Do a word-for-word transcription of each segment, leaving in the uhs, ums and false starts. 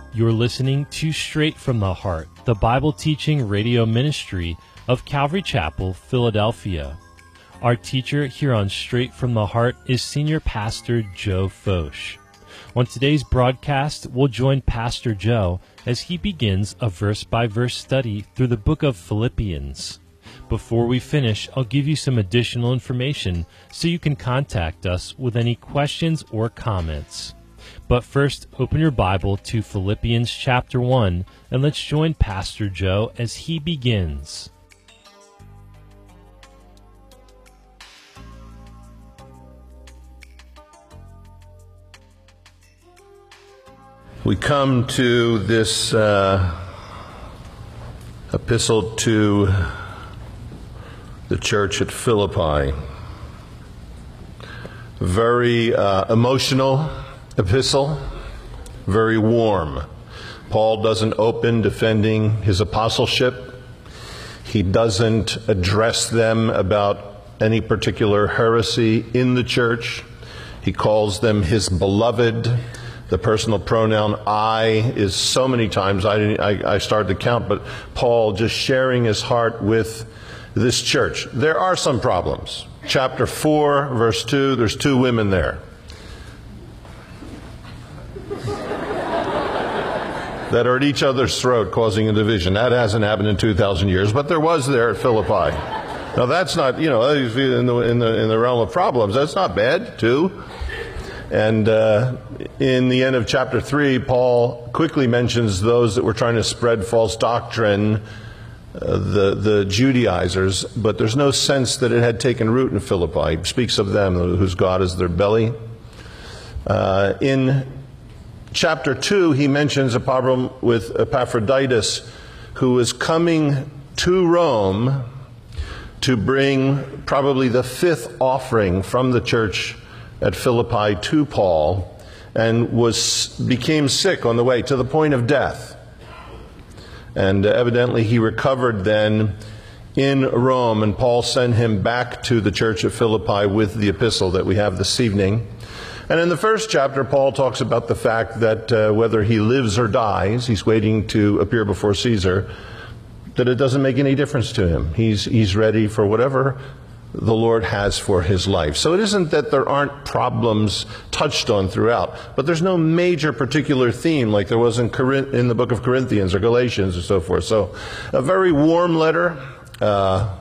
You're listening to Straight from the Heart, the Bible teaching radio ministry of Calvary Chapel, Philadelphia. Our teacher here on Straight from the Heart is Senior Pastor Joe Focht. On today's broadcast, we'll join Pastor Joe as he begins a verse-by-verse study through the book of Philippians. Before we finish, I'll give you some additional information so you can contact us with any questions or comments. But first, open your Bible to Philippians chapter one, and let's join Pastor Joe as he begins. We come to this uh, epistle to the church at Philippi. Very uh, emotional epistle, very warm. Paul doesn't open defending his apostleship. He doesn't address them about any particular heresy in the church. He calls them his beloved. The personal pronoun I is so many times, I, didn't, I, I started to count, but Paul just sharing his heart with this church. There are some problems. Chapter four, verse two, there's two women there that are at each other's throat, causing a division. That hasn't happened in two thousand years, but there was there at Philippi. Now that's not, you know, in the, in the, in the realm of problems. That's not bad, too. And uh, in the end of chapter three, Paul quickly mentions those that were trying to spread false doctrine, uh, the, the Judaizers, but there's no sense that it had taken root in Philippi. He speaks of them, whose God is their belly. Uh, in chapter two, he mentions a problem with Epaphroditus, who is coming to Rome to bring probably the fifth offering from the church at Philippi to Paul, and was became sick on the way to the point of death. And evidently he recovered then in Rome, and Paul sent him back to the church at Philippi with the epistle that we have this evening. And in the first chapter, Paul talks about the fact that uh, whether he lives or dies, he's waiting to appear before Caesar, that it doesn't make any difference to him. He's, he's ready for whatever the Lord has for his life. So it isn't that there aren't problems touched on throughout, but there's no major particular theme like there was in, Corinth, in the book of Corinthians or Galatians or so forth. So a very warm letter. Uh,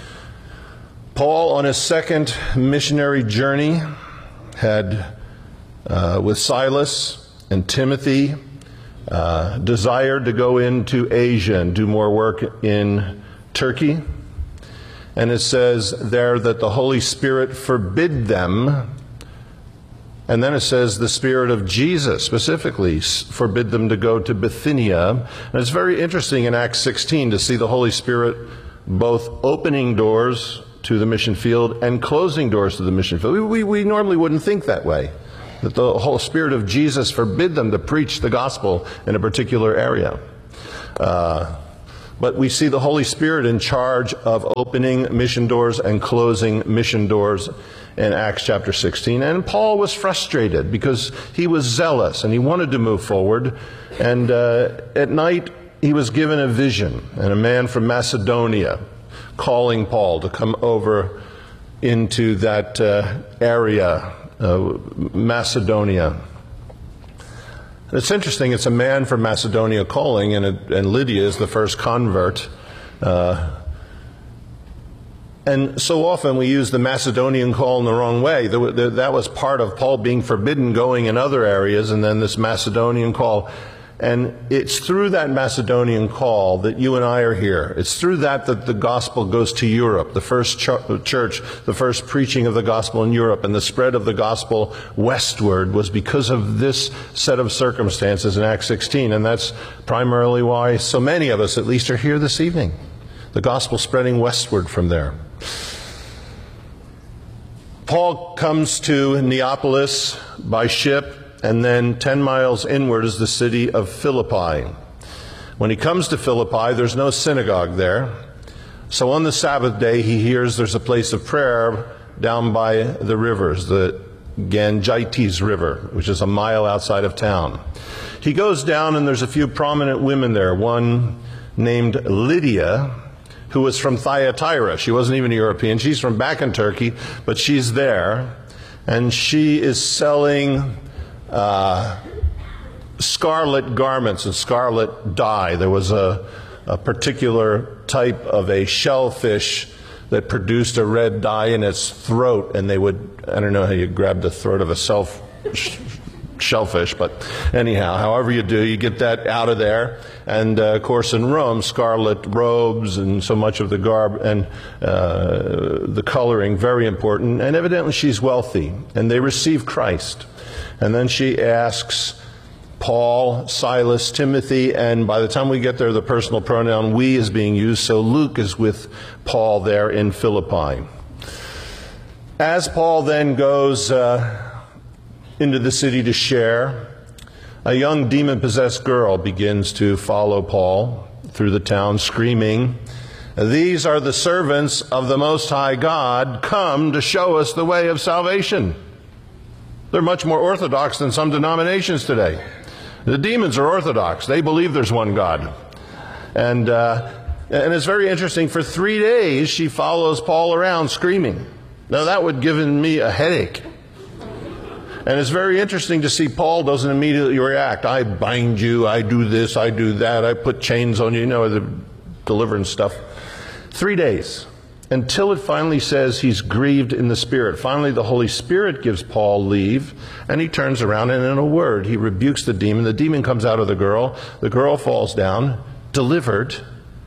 Paul, on his second missionary journey, had uh, with Silas and Timothy uh, desired to go into Asia and do more work in Turkey. And it says there that the Holy Spirit forbid them. And then it says the Spirit of Jesus specifically forbid them to go to Bithynia. And it's very interesting in Acts sixteen to see the Holy Spirit both opening doors to the mission field and closing doors to the mission field. We, we, we normally wouldn't think that way, that the whole Spirit of Jesus forbid them to preach the gospel in a particular area. Uh, But we see the Holy Spirit in charge of opening mission doors and closing mission doors in Acts chapter sixteen. And Paul was frustrated because he was zealous and he wanted to move forward. And uh, at night he was given a vision, and a man from Macedonia calling Paul to come over into that uh, area, uh, Macedonia. It's interesting, it's a man from Macedonia calling, and, it, and Lydia is the first convert. Uh, and so often we use the Macedonian call in the wrong way. The, the, that was part of Paul being forbidden going in other areas, and then this Macedonian call. And it's through that Macedonian call that you and I are here. It's through that that the gospel goes to Europe, the first ch- church, the first preaching of the gospel in Europe, and the spread of the gospel westward was because of this set of circumstances in Acts sixteen. And that's primarily why so many of us, at least, are here this evening. The gospel spreading westward from there. Paul comes to Neapolis by ship, and then ten miles inward is the city of Philippi. When he comes to Philippi, there's no synagogue there. So on the Sabbath day, he hears there's a place of prayer down by the rivers, the Gangites River, which is a mile outside of town. He goes down, and there's a few prominent women there. One named Lydia, who was from Thyatira. She wasn't even a European. She's from back in Turkey, but she's there. And she is selling uh, scarlet garments and scarlet dye. There was a, a particular type of a shellfish that produced a red dye in its throat, and they would, I don't know how you grab the throat of a self, sh- shellfish, but anyhow, however you do, you get that out of there. And uh, of course in Rome, scarlet robes and so much of the garb and uh, the coloring, very important. And evidently she's wealthy, and they receive Christ. And then she asks Paul, Silas, Timothy, and by the time we get there, the personal pronoun we is being used, so Luke is with Paul there in Philippi. As Paul then goes uh, into the city to share, a young demon-possessed girl begins to follow Paul through the town, screaming, "These are the servants of the Most High God, come to show us the way of salvation." They're much more orthodox than some denominations today. The demons are orthodox. They believe there's one God. And uh, and it's very interesting. For three days, she follows Paul around screaming. Now, that would give me a headache. And it's very interesting to see Paul doesn't immediately react. I bind you, I do this, I do that, I put chains on you, you know, the deliverance stuff. Three days. Until it finally says he's grieved in the Spirit. Finally, the Holy Spirit gives Paul leave, and he turns around, and in a word, he rebukes the demon. The demon comes out of the girl. The girl falls down, delivered.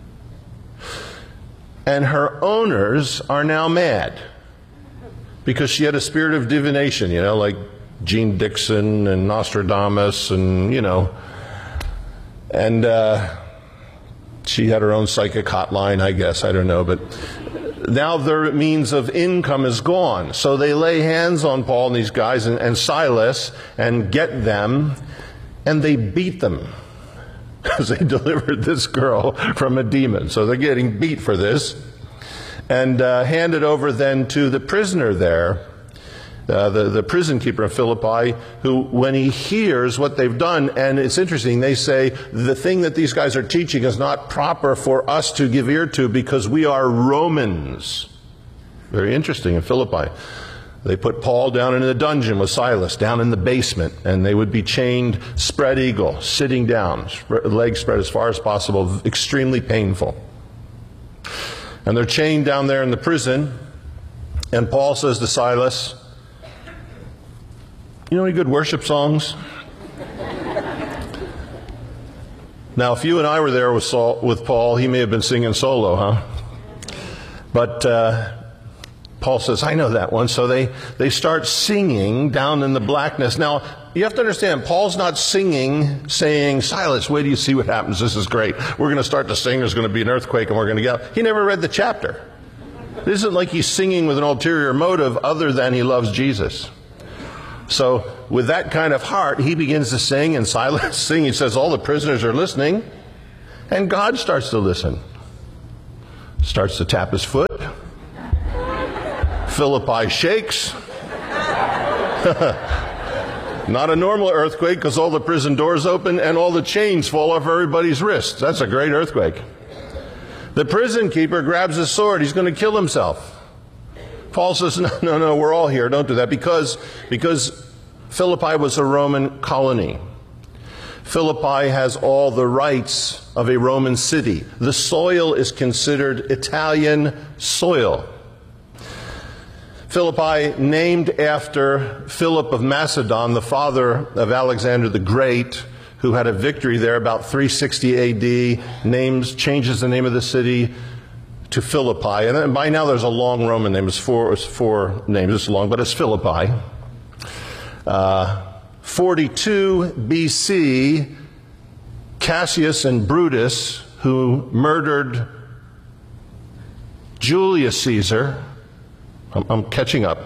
And her owners are now mad, because she had a spirit of divination, you know, like Gene Dixon and Nostradamus, and, you know, and uh, she had her own psychic hotline, I guess, I don't know, but now their means of income is gone. So they lay hands on Paul and these guys and, and Silas and get them, and they beat them because they delivered this girl from a demon. So they're getting beat for this, and uh, handed over then to the prisoner there, uh, the, the prison keeper of Philippi, who, when he hears what they've done, and it's interesting, they say, the thing that these guys are teaching is not proper for us to give ear to because we are Romans. Very interesting in Philippi. They put Paul down in the dungeon with Silas, down in the basement, and they would be chained spread eagle, sitting down, legs spread as far as possible, extremely painful. And they're chained down there in the prison, and Paul says to Silas, "You know any good worship songs?" Now, if you and I were there with, Saul, with Paul, he may have been singing solo, huh? But uh, Paul says, "I know that one." So they, they start singing down in the blackness. Now, you have to understand, Paul's not singing, saying, "Silas, wait till you see what happens. This is great. We're going to start to sing. There's going to be an earthquake, and we're going to get out." He never read the chapter. It isn't like he's singing with an ulterior motive other than he loves Jesus. So with that kind of heart, he begins to sing, and Silas sing. He says all the prisoners are listening, and God starts to listen. Starts to tap his foot. Philippi shakes. Not a normal earthquake, because all the prison doors open and all the chains fall off everybody's wrists. That's a great earthquake. The prison keeper grabs his sword. He's going to kill himself. Paul says, no, no, no, we're all here. Don't do that. Because, because Philippi was a Roman colony. Philippi has all the rights of a Roman city. The soil is considered Italian soil. Philippi, named after Philip of Macedon, the father of Alexander the Great, who had a victory there about three sixty A D, names, changes the name of the city to Philippi. And then by now there's a long Roman name. It's four, it's four names. It's long, but it's Philippi. Uh, forty-two B C, Cassius and Brutus, who murdered Julius Caesar, I'm, I'm catching up,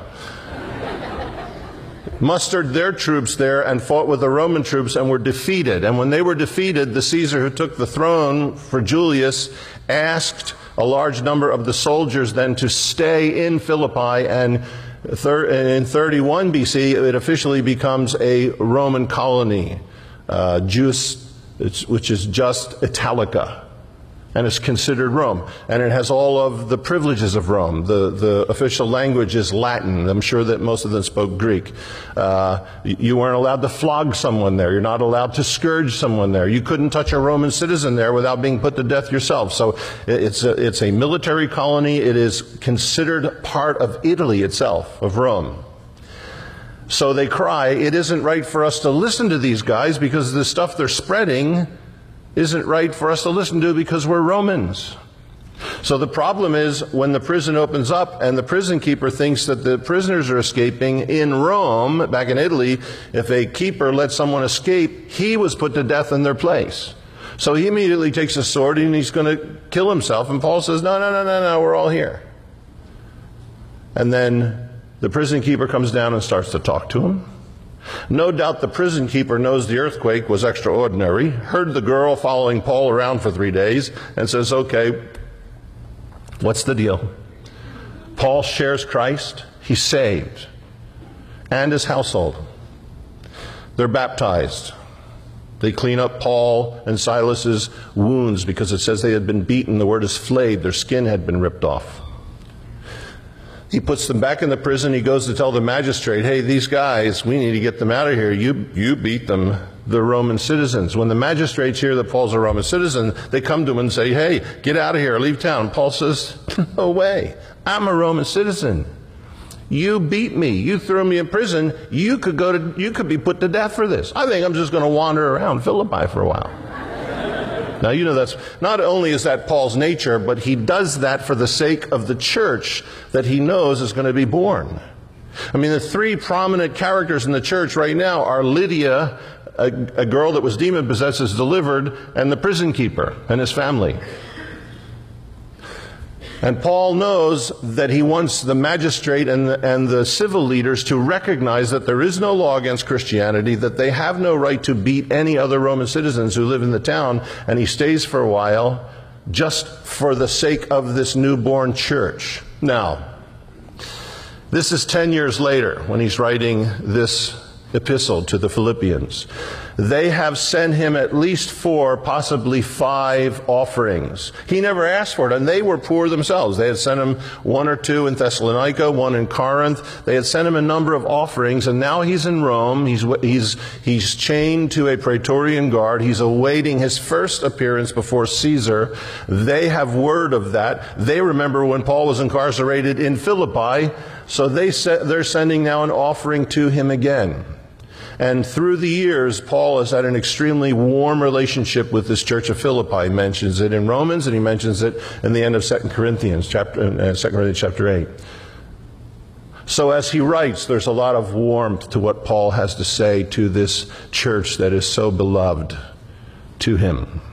mustered their troops there and fought with the Roman troops and were defeated. And when they were defeated, the Caesar who took the throne for Julius asked a large number of the soldiers then to stay in Philippi and In thirty-one B C, it officially becomes a Roman colony, uh, Jus, which is just Italica, and it's considered Rome. And it has all of the privileges of Rome. The, the official language is Latin. I'm sure that most of them spoke Greek. Uh, you weren't allowed to flog someone there. You're not allowed to scourge someone there. You couldn't touch a Roman citizen there without being put to death yourself. So it's a, it's a military colony. It is considered part of Italy itself, of Rome. So they cry, it isn't right for us to listen to these guys because the stuff they're spreading isn't right for us to listen to because we're Romans. So the problem is when the prison opens up and the prison keeper thinks that the prisoners are escaping in Rome, back in Italy, if a keeper lets someone escape, he was put to death in their place. So he immediately takes a sword and he's going to kill himself. And Paul says, no, no, no, no, no, we're all here. And then the prison keeper comes down and starts to talk to him. No doubt the prison keeper knows the earthquake was extraordinary, heard the girl following Paul around for three days, and says, okay, what's the deal? Paul shares Christ, he's saved, and his household. They're baptized. They clean up Paul and Silas's wounds because it says they had been beaten. The word is flayed. Their skin had been ripped off. He puts them back in the prison. He goes to tell the magistrate, hey, these guys, we need to get them out of here. You, you beat them, the Roman citizens. When the magistrates hear that Paul's a Roman citizen, they come to him and say, hey, get out of here, leave town. Paul says, no way. I'm a Roman citizen. You beat me. You threw me in prison. You could go to, you could be put to death for this. I think I'm just going to wander around Philippi for a while. Now, you know, that's not only is that Paul's nature, but he does that for the sake of the church that he knows is going to be born. I mean, the three prominent characters in the church right now are Lydia, a, a girl that was demon-possessed, is delivered, and the prison keeper and his family. And Paul knows that he wants the magistrate and the, and the civil leaders to recognize that there is no law against Christianity, that they have no right to beat any other Roman citizens who live in the town, and he stays for a while just for the sake of this newborn church. Now, this is ten years later when he's writing this epistle to the Philippians. They have sent him at least four, possibly five offerings. He never asked for it, and they were poor themselves. They had sent him one or two in Thessalonica, one in Corinth. They had sent him a number of offerings, and now he's in Rome. He's, he's, he's chained to a Praetorian guard. He's awaiting his first appearance before Caesar. They have word of that. They remember when Paul was incarcerated in Philippi, so they they're sending now an offering to him again. And through the years, Paul has had an extremely warm relationship with this church of Philippi. He mentions it in Romans, and he mentions it in the end of Second Corinthians, chapter, uh, Second Corinthians chapter eight. So as he writes, there's a lot of warmth to what Paul has to say to this church that is so beloved to him.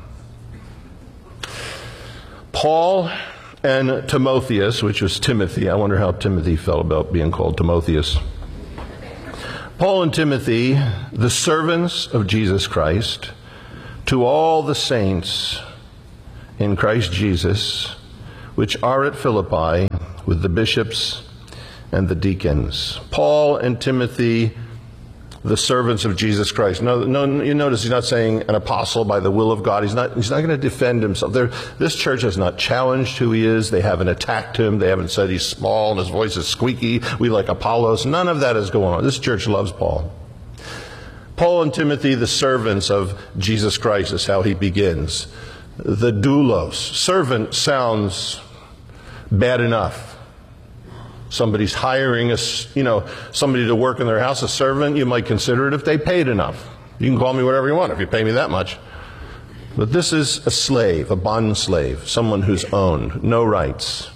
Paul and Timotheus, which was Timothy. I wonder how Timothy felt about being called Timotheus. Paul and Timothy, the servants of Jesus Christ, to all the saints in Christ Jesus, which are at Philippi, with the bishops and the deacons. Paul and Timothy, the servants of Jesus Christ. No, no, you notice he's not saying an apostle by the will of God. He's not, he's not going to defend himself. They're, this church has not challenged who he is. They haven't attacked him. They haven't said he's small and his voice is squeaky. We like Apollos. None of that is going on. This church loves Paul. Paul and Timothy, the servants of Jesus Christ, is how he begins. The doulos. Servant sounds bad enough. Somebody's hiring us, you know, somebody to work in their house, a servant, you might consider it if they paid enough. You can call me whatever you want if you pay me that much. But this is a slave, a bond slave, someone who's owned, no rights.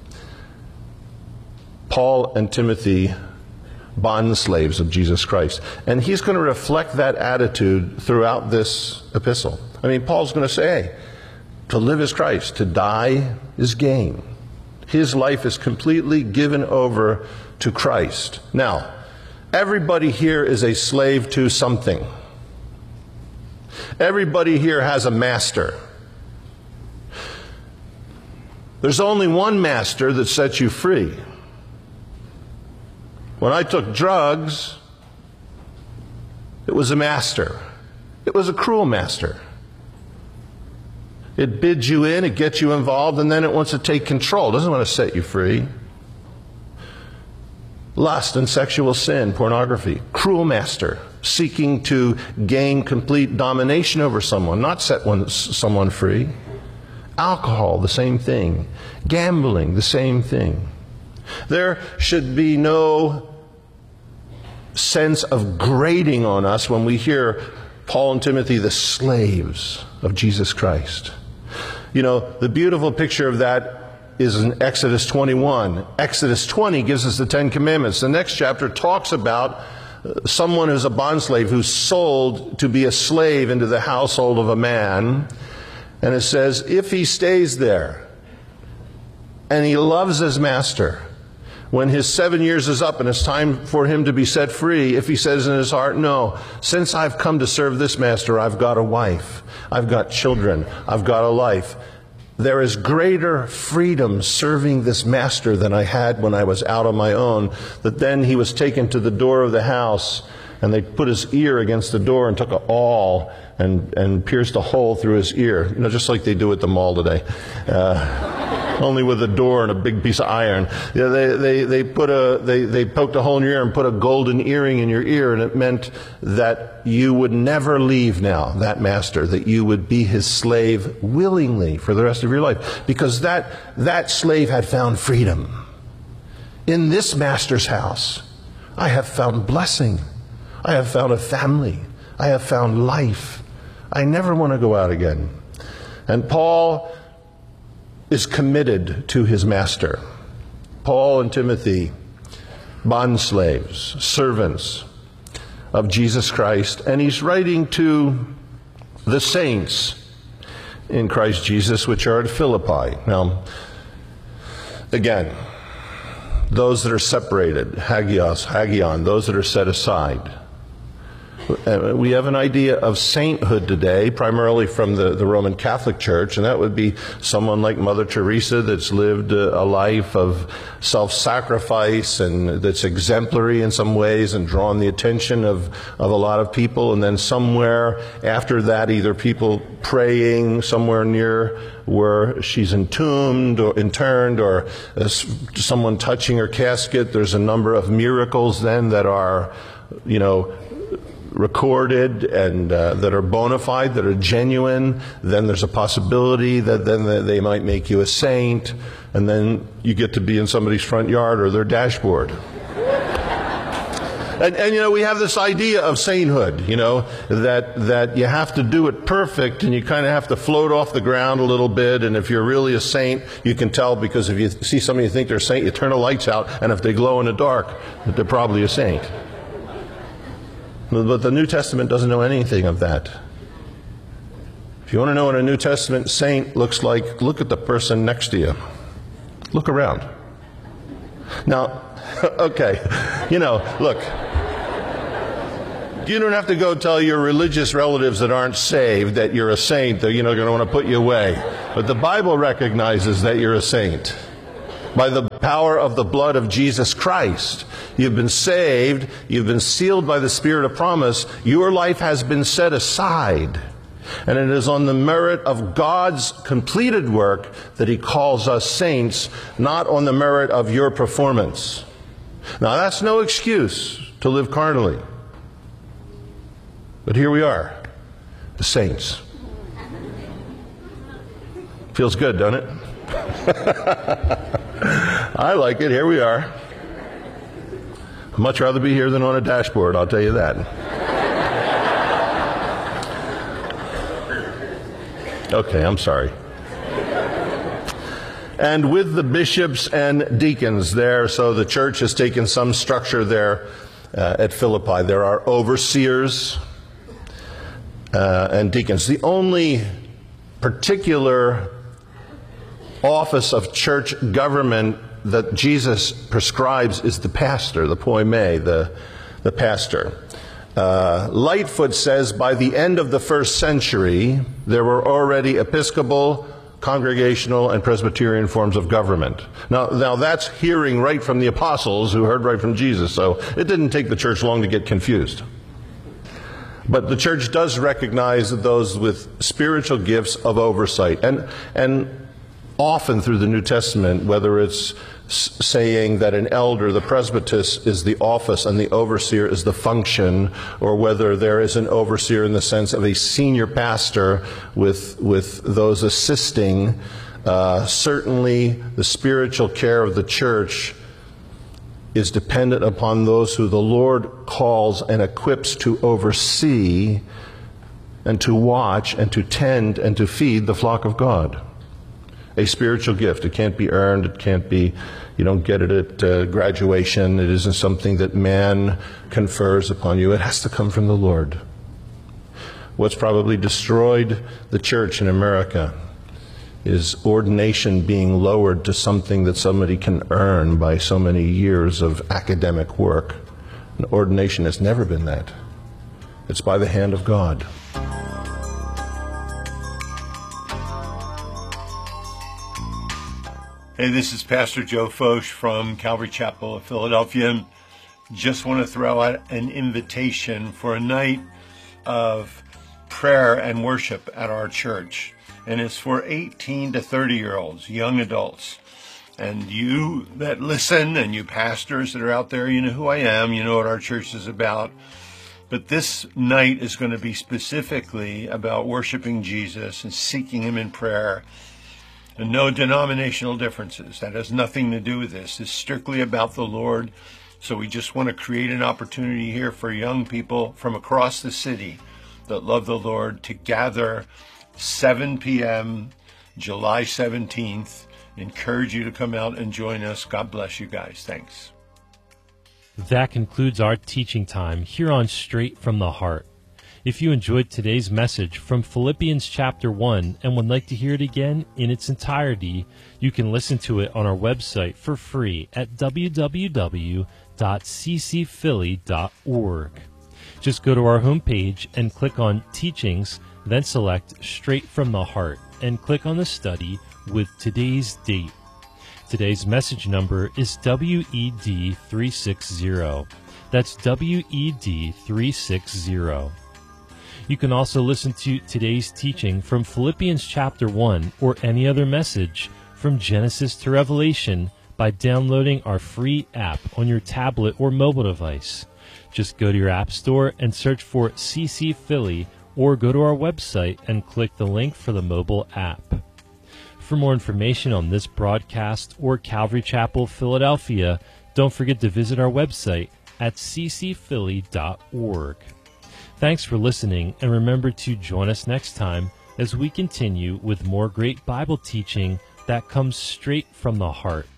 Paul and Timothy, bond slaves of Jesus Christ. And he's going to reflect that attitude throughout this epistle. I mean, Paul's going to say, hey, to live is Christ, to die is gain. His life is completely given over to Christ. Now, everybody here is a slave to something. Everybody here has a master. There's only one master that sets you free. When I took drugs, it was a master. It was a cruel master. It bids you in, it gets you involved, and then it wants to take control. It doesn't want to set you free. Lust and sexual sin, pornography, cruel master, seeking to gain complete domination over someone, not set one, someone free. Alcohol, the same thing. Gambling, the same thing. There should be no sense of grating on us when we hear Paul and Timothy, the slaves of Jesus Christ. You know, the beautiful picture of that is in Exodus twenty-one. Exodus twenty gives us the Ten Commandments. The next chapter talks about someone who's a bondslave who's sold to be a slave into the household of a man. And it says, if he stays there and he loves his master, when his seven years is up and it's time for him to be set free, if he says in his heart, no, since I've come to serve this master, I've got a wife, I've got children, I've got a life. There is greater freedom serving this master than I had when I was out on my own. That then he was taken to the door of the house, and they put his ear against the door and took an awl and, and pierced a hole through his ear. You know, just like they do at the mall today. Uh, only with a door and a big piece of iron. Yeah, they, they, they put a, they, they poked a hole in your ear and put a golden earring in your ear, and it meant that you would never leave now, that master, that you would be his slave willingly for the rest of your life. Because that, that slave had found freedom. In this master's house, I have found blessing. I have found a family. I have found life. I never want to go out again. And Paul is committed to his master. Paul and Timothy, bondslaves, servants of Jesus Christ. And he's writing to the saints in Christ Jesus, which are at Philippi. Now, again, those that are separated, hagios, hagion, those that are set aside. We have an idea of sainthood today, primarily from the, the Roman Catholic Church, and that would be someone like Mother Teresa that's lived a, a life of self-sacrifice and that's exemplary in some ways and drawn the attention of, of a lot of people. And then somewhere after that, either people praying somewhere near where she's entombed or interned, or uh, someone touching her casket. There's a number of miracles then that are, you know, recorded and uh, that are bona fide, that are genuine. Then there's a possibility that then they might make you a saint, and then you get to be in somebody's front yard or their dashboard. And, and you know, we have this idea of sainthood, you know, that that you have to do it perfect, and you kind of have to float off the ground a little bit. And if you're really a saint, you can tell, because if you see somebody you think they're a saint, you turn the lights out, and if they glow in the dark, that they're probably a saint. But the New Testament doesn't know anything of that. If you want to know what a New Testament saint looks like, look at the person next to you. Look around. Now, okay, you know, look. You don't have to go tell your religious relatives that aren't saved that you're a saint. They're, you know, going to want to put you away. But the Bible recognizes that you're a saint. By the power of the blood of Jesus Christ, you've been saved, you've been sealed by the Spirit of promise, your life has been set aside. And it is on the merit of God's completed work that He calls us saints, not on the merit of your performance. Now, that's no excuse to live carnally. But here we are, the saints. Feels good, doesn't it? I like it. Here we are. I'd much rather be here than on a dashboard, I'll tell you that. Okay, I'm sorry. And with the bishops and deacons there, so the church has taken some structure there uh, at Philippi. There are overseers uh, and deacons. The only particular office of church government that Jesus prescribes is the pastor, the poime, the, the pastor. Uh, Lightfoot says by the end of the first century, there were already Episcopal, congregational and Presbyterian forms of government. Now, now that's hearing right from the apostles who heard right from Jesus, so it didn't take the church long to get confused. But the church does recognize those with spiritual gifts of oversight. And, and often through the New Testament, whether it's saying that an elder, the presbytus, is the office and the overseer is the function, or whether there is an overseer in the sense of a senior pastor with, with those assisting, uh, certainly the spiritual care of the church is dependent upon those who the Lord calls and equips to oversee and to watch and to tend and to feed the flock of God. A spiritual gift. It can't be earned. It can't be, you don't get it at uh, graduation. It isn't something that man confers upon you. It has to come from the Lord. What's probably destroyed the church in America is ordination being lowered to something that somebody can earn by so many years of academic work. And ordination has never been that. It's by the hand of God. Hey, this is Pastor Joe Focht from Calvary Chapel of Philadelphia. Just want to throw out an invitation for a night of prayer and worship at our church. And it's for eighteen to thirty year olds, young adults. And you that listen, and you pastors that are out there, you know who I am, you know what our church is about. But this night is going to be specifically about worshiping Jesus and seeking Him in prayer. And no denominational differences. That has nothing to do with this. It's strictly about the Lord. So we just want to create an opportunity here for young people from across the city that love the Lord to gather seven p.m. July seventeenth. Encourage you to come out and join us. God bless you guys. Thanks. That concludes our teaching time here on Straight from the Heart. If you enjoyed today's message from Philippians chapter one and would like to hear it again in its entirety, you can listen to it on our website for free at w w w dot c c philly dot org. Just go to our homepage and click on Teachings, then select Straight from the Heart and click on the study with today's date. Today's message number is W E D three sixty. That's W E D three sixty. You can also listen to today's teaching from Philippians chapter one or any other message from Genesis to Revelation by downloading our free app on your tablet or mobile device. Just go to your app store and search for C C Philly, or go to our website and click the link for the mobile app. For more information on this broadcast or Calvary Chapel Philadelphia, don't forget to visit our website at c c philly dot org. Thanks for listening, and remember to join us next time as we continue with more great Bible teaching that comes straight from the heart.